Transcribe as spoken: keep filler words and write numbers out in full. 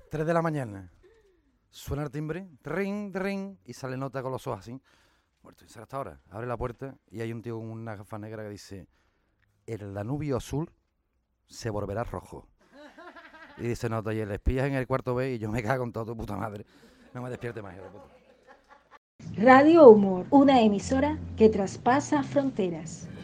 tres de la mañana. Suena el timbre, ring, ring, y sale Nota con los ojos así. Muerto, ¿será hasta ahora? Abre la puerta y hay un tío con una gafa negra que dice: el Danubio azul se volverá rojo. Y dice Nota: y el espías en el cuarto B, y yo me cago en toda tu puta madre. No me despierte más, hijo de puta. Radio Humor, una emisora que traspasa fronteras.